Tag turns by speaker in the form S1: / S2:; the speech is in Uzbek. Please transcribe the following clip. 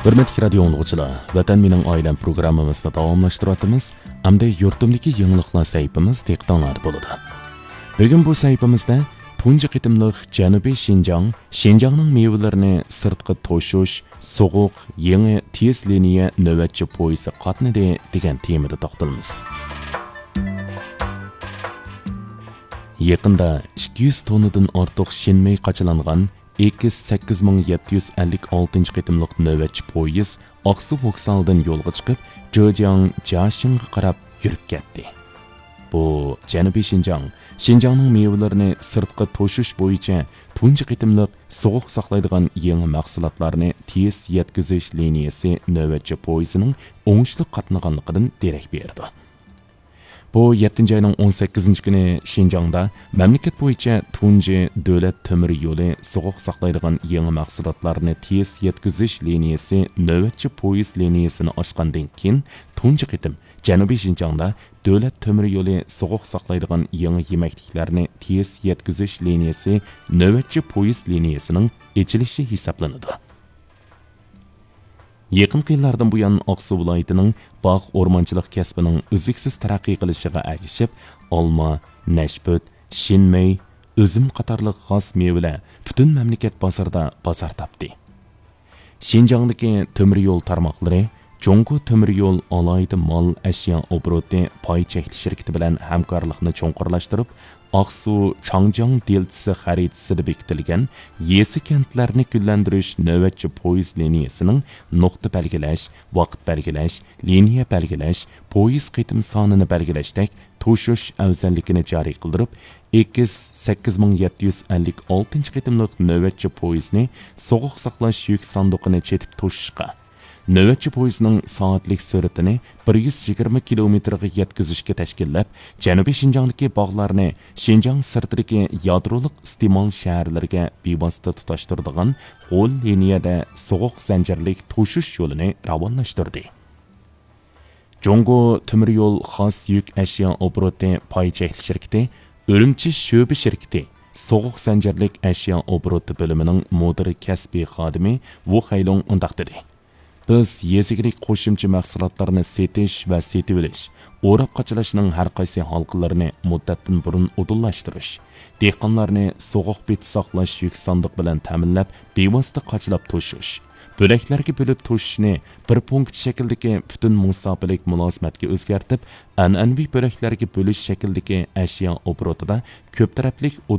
S1: Hürmetli radio dinləyicilər, Vatan mening oilam programmamizni davomlashtiryapmiz. Hamda yurtimdagi yangiliklar saytimiz diqqətinizdə bo'ladi. Bugun bu saytimizda tunji qitimliq Janubiy Şinjanning mevalarini sirtqi to'shish, so'g'uq, yangi tez liniya navbatchi poyezdi qatnadi degan temada to'xtalamiz. Yaqinda 200 tonnadan ortiq shinmay qachilangan 8756 qitimliq navbatchi poyezd Aqsu vokzalidan yo'lga chiqib, Zhejiang Jiaxingga qarab yurib ketdi. Bu Janubiy Şinjanning mevalarini sirtqi to'shish bo'yicha tunji qitimliq so'g'uq saqlaydigan yangi mahsulotlarni tez yetkazish liniyasi navbatchi poyezdining o'ngishli qatnaganligidan derak berdi. Bu 7 ayning 18 kuni Şinjangda mamlakat bo'yicha tunji davlat temir yo'li so'g'uq saqlaydigan yangi mahsulotlarni tez yetkazish liniyasi navbatchi poyezd liniyasini ochgandan keyin tunji qitim Janubiy Şinjangda davlat temir yo'li so'g'uq saqlaydigan yangi yemakliklarni tez yetkazish liniyasi navbatchi poyezd liniyasining ochilishi hisoblanadi. Yaqin yillardan buyon Aqsu viloyatining bog' o'rmonchilik kasbining uzluksiz taraqqiy qilishiga ergashib, olma, nashput, shinmay, uzum qatorliq xos mevalar butun mamlakat bozorida bozor topdi. Şinjangdagi temir yo'l tarmoqlari Jongu temir yo'l alayda mol ashyo obroti pay chekli shirkati bilan hamkorlikni cho'nqurlashtirib, Aqsu Changjiang deltasi xaritasida bekitilgan yesi kentlarni gullantirish navbatchi poyezd liniyasining nuqta belgilash, vaqt belgilash, liniya belgilash, poyezd qitim sonini belgilashdek to'shish afzalligini joriy qildirib, 8756 qitimliq navbatchi poyezdni so'g'uq saqlash yuk sanduqini chetib to'shishga, navbatchi poyezdning soatlik sur'atini 120 kilometrga yetkazishga tashkillab, Janubiy Şinjangdagi bog'larni Şinjang sirtidagi yadrolik iste'mol shaharlariga bevosita tutashtiradigan qo'l liniyada so'g'uq zanjirlik to'shish yo'lini ravonlashtirdi. Jongu temir yo'l xos yuk ashyo obroti pay chekli shirkati, Urumchi sho'ba shirkati so'g'uq zanjirlik ashyo obroti bo'limining mudir kasbiy xodimi Wu Hailong undaq dedi. Biz yezigilik qo'shimcha mahsulotlarni setish va setib olish, o'rab qachilashning har qaysi halqalarini muddatdan burun udullashtirish, dehqonlarni so'g'uq bet saqlash yuk sanduq bilan ta'minlab, bevosita qachilab to'shish, bo'laklarga bo'lib to'shishni bir punkt shakldagi butun musofirlik munosabatga o'zgartib, an'anaviy bo'laklarga bo'lish shakldagi ashyo obrotida ko'p taraflik